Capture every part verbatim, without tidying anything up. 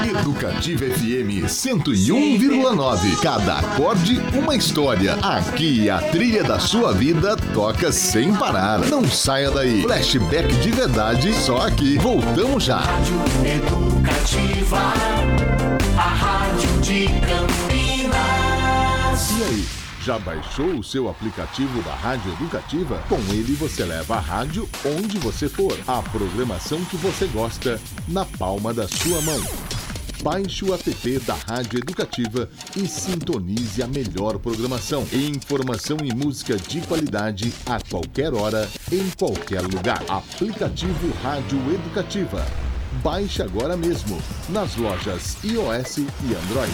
Educativa F M cento e um vírgula nove. Cada acorde, uma história. Aqui a trilha da sua vida toca sem parar. Não saia daí. Flashback de verdade, só aqui. Voltamos já. Rádio Educativa, a rádio de Campinas. E aí, já baixou o seu aplicativo da Rádio Educativa? Com ele você leva a rádio onde você for. A programação que você gosta na palma da sua mão. Baixe o app da Rádio Educativa e sintonize a melhor programação. Informação e música de qualidade a qualquer hora, em qualquer lugar. Aplicativo Rádio Educativa. Baixe agora mesmo nas lojas iOS e Android.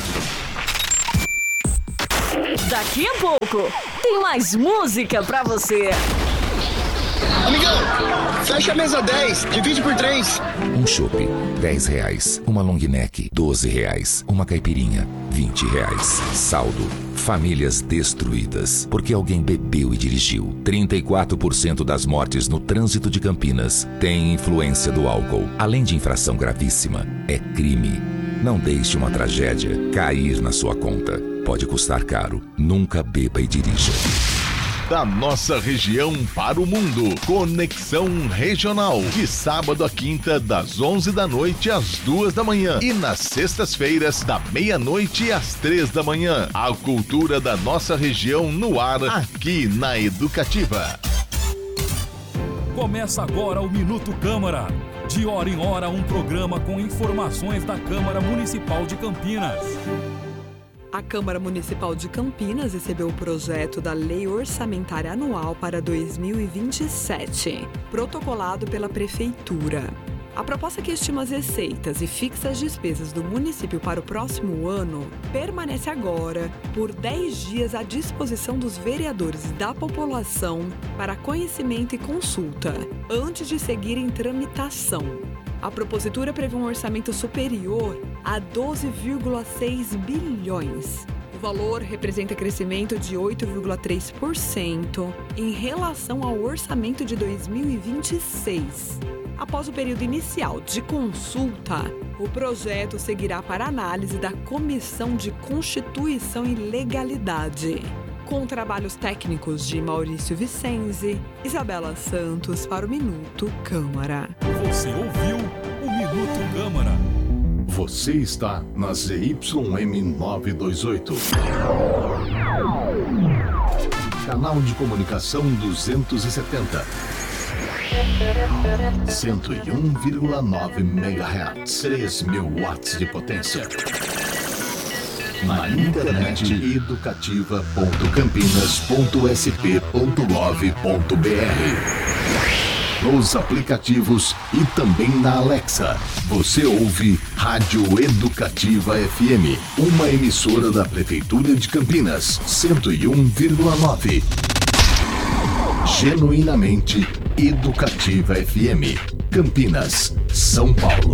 Daqui a pouco tem mais música pra você. Amigão, fecha a mesa dez, divide por três. Um chopp, dez reais. Uma long neck, doze reais. Uma caipirinha, vinte reais. Saldo, famílias destruídas porque alguém bebeu e dirigiu. trinta e quatro por cento das mortes no trânsito de Campinas têm influência do álcool. Além de infração gravíssima, é crime. Não deixe uma tragédia cair na sua conta. Pode custar caro. Nunca beba e dirija. Da nossa região para o mundo. Conexão Regional. De sábado a quinta, das onze da noite às duas da manhã. E nas sextas-feiras, da meia-noite às três da manhã. A cultura da nossa região no ar, aqui na Educativa. Começa agora o Minuto Câmara. De hora em hora, um programa com informações da Câmara Municipal de Campinas. A Câmara Municipal de Campinas recebeu o projeto da Lei Orçamentária Anual para dois mil e vinte e sete, protocolado pela Prefeitura. A proposta que estima as receitas e fixa as despesas do município para o próximo ano permanece agora, por dez dias, à disposição dos vereadores e da população para conhecimento e consulta, antes de seguir em tramitação. A propositura prevê um orçamento superior a doze vírgula seis bilhões. O valor representa crescimento de oito vírgula três por cento em relação ao orçamento de dois mil e vinte e seis. Após o período inicial de consulta, o projeto seguirá para análise da Comissão de Constituição e Legalidade, com trabalhos técnicos de Maurício Vicenzi, Isabela Santos para o Minuto Câmara. Você ouviu o Minuto Câmara. Você está na Z Y M novecentos e vinte e oito. Canal de comunicação duzentos e setenta. cento e um vírgula nove megahertz. três mil watts de potência. Na internet, educativa ponto campinas ponto s p ponto gov ponto b r. Nos aplicativos e também na Alexa. Você ouve Rádio Educativa F M, uma emissora da Prefeitura de Campinas, cento e um vírgula nove. Genuinamente Educativa F M, Campinas, São Paulo.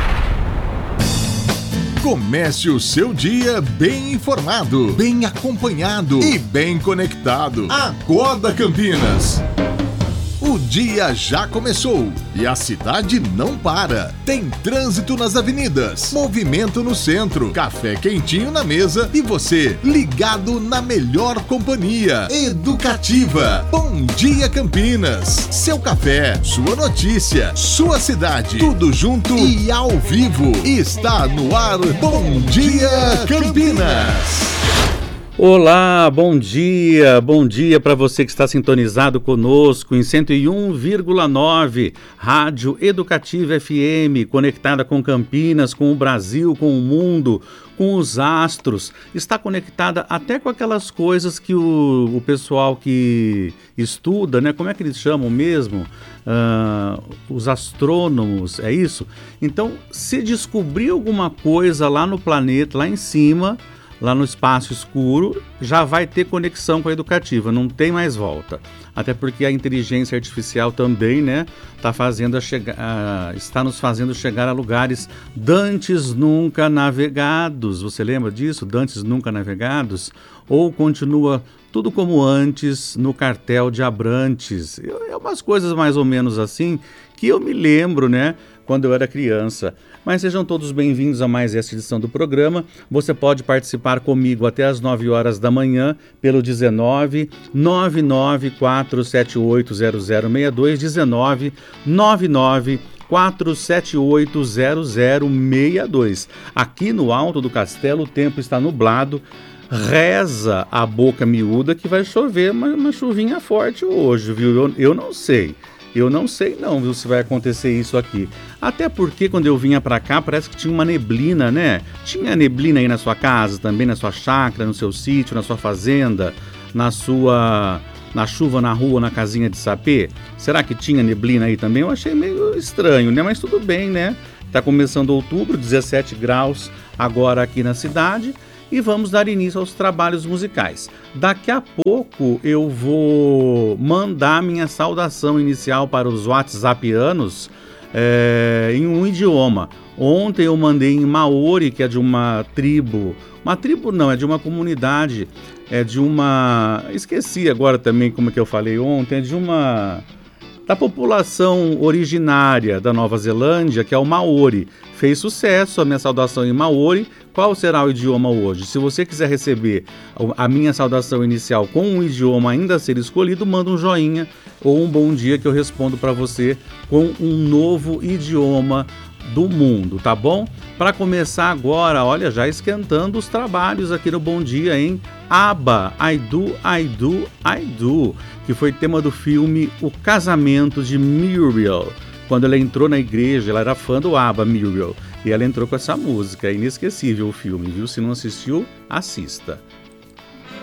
Comece o seu dia bem informado, bem acompanhado e bem conectado. Acorda, Campinas! O dia já começou e a cidade não para. Tem trânsito nas avenidas, movimento no centro, café quentinho na mesa e você ligado na melhor companhia. Educativa. Bom dia, Campinas. Seu café, sua notícia, sua cidade, tudo junto e ao vivo. Está no ar. Bom dia, Campinas. Olá, bom dia, bom dia para você que está sintonizado conosco em cento e um vírgula nove, Rádio Educativa F M, conectada com Campinas, com o Brasil, com o mundo, com os astros, está conectada até com aquelas coisas que o, o pessoal que estuda, né, como é que eles chamam mesmo? Uh, os astrônomos, é isso? Então, se descobrir alguma coisa lá no planeta, lá em cima, lá no espaço escuro, já vai ter conexão com a Educativa, não tem mais volta. Até porque a inteligência artificial também, né, tá fazendo a chega- a, está nos fazendo chegar a lugares dantes nunca navegados. Você lembra disso? Dantes nunca navegados? Ou continua tudo como antes no cartel de Abrantes? É umas coisas mais ou menos assim que eu me lembro, né? quando eu era criança. Mas sejam todos bem-vindos a mais esta edição do programa. Você pode participar comigo até às nove horas da manhã pelo dezenove, nove nove quatro sete oito zero zero seis dois, dezenove, nove nove quatro sete oito zero zero seis dois. Aqui no Alto do Castelo o tempo está nublado. Reza a boca miúda que vai chover uma, uma chuvinha forte hoje, viu? Eu, eu não sei. Eu não sei não, viu, se vai acontecer isso aqui. Até porque quando eu vinha pra cá parece que tinha uma neblina, né? Tinha neblina aí na sua casa também, na sua chácara, no seu sítio, na sua fazenda, na sua... na chuva na rua, na casinha de sapê? Será que tinha neblina aí também? Eu achei meio estranho, né? Mas tudo bem, né? Tá começando outubro, dezessete graus agora aqui na cidade. E vamos dar início aos trabalhos musicais. Daqui a pouco eu vou mandar minha saudação inicial para os WhatsAppianos é, em um idioma. Ontem eu mandei em Maori, que é de uma tribo, uma tribo não, é de uma comunidade, é de uma, esqueci agora também como que eu falei ontem, é de uma, da população originária da Nova Zelândia, que é o Maori. Fez sucesso a minha saudação em Maori. Qual será o idioma hoje? Se você quiser receber a minha saudação inicial com um idioma ainda a ser escolhido, manda um joinha ou um bom dia que eu respondo para você com um novo idioma do mundo, tá bom? Para começar agora, olha, já esquentando os trabalhos aqui no Bom Dia, hein? ABBA, I Do, I Do, I Do, que foi tema do filme O Casamento de Muriel. Quando ela entrou na igreja, ela era fã do ABBA, Muriel, e ela entrou com essa música. É inesquecível o filme, viu? Se não assistiu, assista.